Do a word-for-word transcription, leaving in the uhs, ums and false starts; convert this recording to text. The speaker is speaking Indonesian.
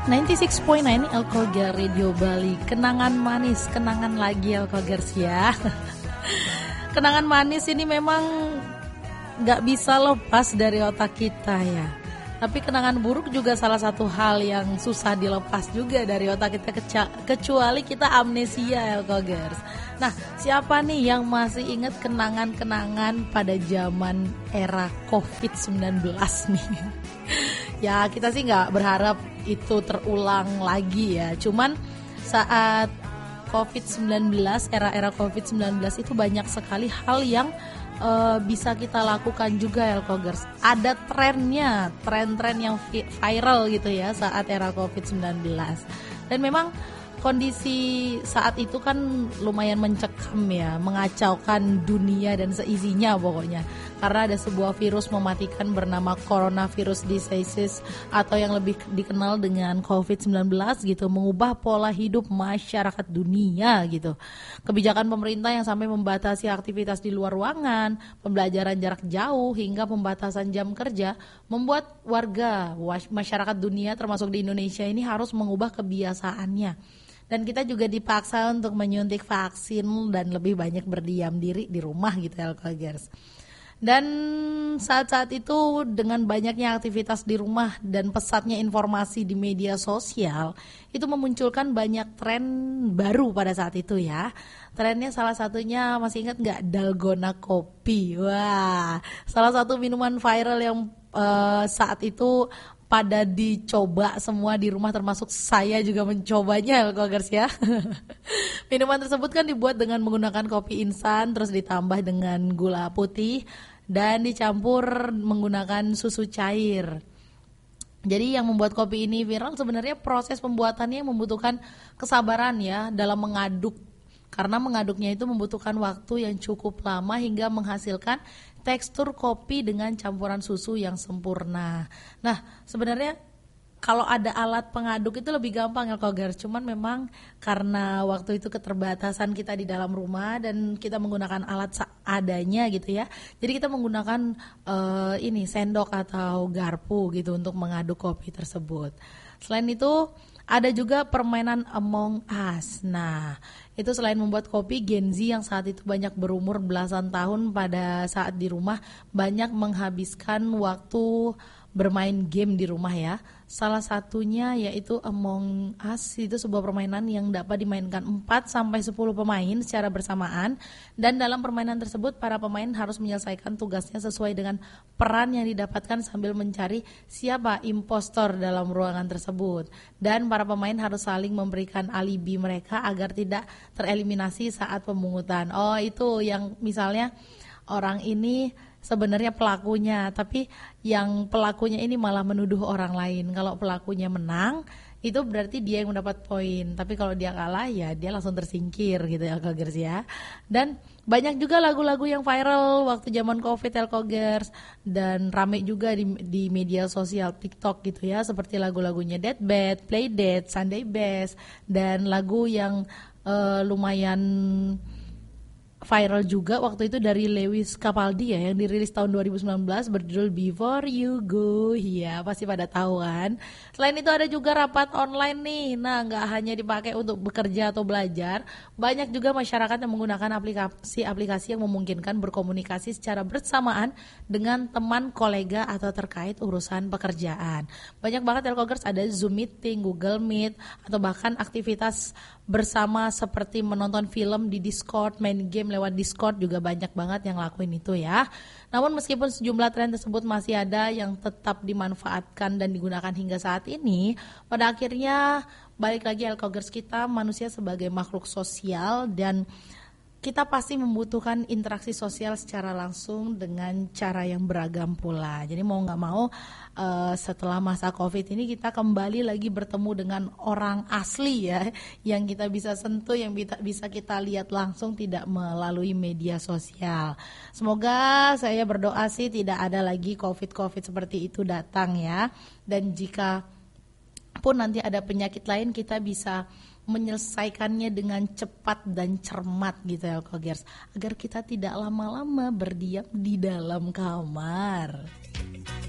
sembilan puluh enam koma sembilan Elkogar Radio Bali. Kenangan manis, kenangan lagi Elkogers ya. Kenangan manis ini memang gak bisa lepas dari otak kita ya. Tapi kenangan buruk juga salah satu hal yang susah dilepas juga dari otak kita, kecuali kita amnesia Elkogers. Nah, siapa nih yang masih ingat kenangan-kenangan pada zaman era covid sembilan belas nih? Ya, kita sih gak berharap itu terulang lagi ya. Cuman saat covid sembilan belas, era-era covid sembilan belas itu banyak sekali hal yang uh, bisa kita lakukan juga Elkogers. Ada trennya, tren-tren yang viral gitu ya saat era covid sembilan belas. Dan memang kondisi saat itu kan lumayan mencekam ya, mengacaukan dunia dan seisinya pokoknya. Karena ada sebuah virus mematikan bernama coronavirus disease atau yang lebih dikenal dengan covid sembilan belas gitu, mengubah pola hidup masyarakat dunia gitu. Kebijakan pemerintah yang sampai membatasi aktivitas di luar ruangan, pembelajaran jarak jauh hingga pembatasan jam kerja membuat warga masyarakat dunia termasuk di Indonesia ini harus mengubah kebiasaannya. Dan kita juga dipaksa untuk menyuntik vaksin dan lebih banyak berdiam diri di rumah gitu Elkogers. Dan saat-saat itu dengan banyaknya aktivitas di rumah dan pesatnya informasi di media sosial, itu memunculkan banyak tren baru pada saat itu ya. Trennya salah satunya, masih ingat gak, dalgona kopi. Wah, salah satu minuman viral yang uh, saat itu pada dicoba semua di rumah, termasuk saya juga mencobanya Elkogers ya. Minuman tersebut kan dibuat dengan menggunakan kopi instan, terus ditambah dengan gula putih dan dicampur menggunakan susu cair. Jadi yang membuat kopi ini viral sebenarnya proses pembuatannya membutuhkan kesabaran ya dalam mengaduk. Karena mengaduknya itu membutuhkan waktu yang cukup lama hingga menghasilkan tekstur kopi dengan campuran susu yang sempurna. Nah, sebenarnya kalau ada alat pengaduk itu lebih gampang Elkogers. Cuman memang karena waktu itu keterbatasan kita di dalam rumah dan kita menggunakan alat seadanya gitu ya. Jadi kita menggunakan uh, ini sendok atau garpu gitu untuk mengaduk kopi tersebut. Selain itu ada juga permainan Among Us. Nah, itu selain membuat kopi, Gen Z yang saat itu banyak berumur belasan tahun pada saat di rumah banyak menghabiskan waktu bermain game di rumah ya. Salah satunya yaitu Among Us, itu sebuah permainan yang dapat dimainkan empat sampai sepuluh pemain secara bersamaan, dan dalam permainan tersebut para pemain harus menyelesaikan tugasnya sesuai dengan peran yang didapatkan sambil mencari siapa impostor dalam ruangan tersebut, dan para pemain harus saling memberikan alibi mereka agar tidak tereliminasi saat pemungutan. Oh, itu yang misalnya orang ini sebenarnya pelakunya, tapi yang pelakunya ini malah menuduh orang lain. Kalau pelakunya menang, itu berarti dia yang mendapat poin. Tapi kalau dia kalah, ya dia langsung tersingkir gitu Elkogers ya. Dan banyak juga lagu-lagu yang viral waktu zaman Covid Elkogers, dan rame juga di, di media sosial TikTok gitu ya, seperti lagu-lagunya Deathbed, Playdate, Sunday Best, dan lagu yang uh, lumayan viral juga waktu itu dari Lewis Capaldi ya, yang dirilis tahun dua ribu sembilan belas berjudul Before You Go. Ya, pasti pada tahu kan. Selain itu ada juga rapat online nih. Nah, nggak hanya dipakai untuk bekerja atau belajar, banyak juga masyarakat yang menggunakan aplikasi-aplikasi yang memungkinkan berkomunikasi secara bersamaan dengan teman, kolega, atau terkait urusan pekerjaan. Banyak banget Elkogers, ada Zoom Meeting, Google Meet, atau bahkan aktivitas bersama seperti menonton film di Discord, main game lewat Discord, juga banyak banget yang lakuin itu ya. Namun meskipun sejumlah tren tersebut masih ada yang tetap dimanfaatkan dan digunakan hingga saat ini, pada akhirnya balik lagi Elkogers, kita manusia sebagai makhluk sosial dan kita pasti membutuhkan interaksi sosial secara langsung dengan cara yang beragam pula. Jadi mau gak mau uh, setelah masa Covid ini kita kembali lagi bertemu dengan orang asli ya, yang kita bisa sentuh, yang bisa kita lihat langsung, tidak melalui media sosial. Semoga, saya berdoa sih tidak ada lagi Covid-Covid seperti itu datang ya. Dan jika pun nanti ada penyakit lain, kita bisa menyelesaikannya dengan cepat dan cermat gitu Elkogers, agar kita tidak lama-lama berdiam di dalam kamar.